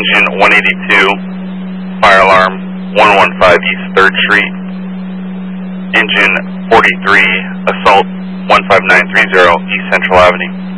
engine 182, fire alarm 115 East 3rd Street, engine 43, assault 15930 East Central Avenue.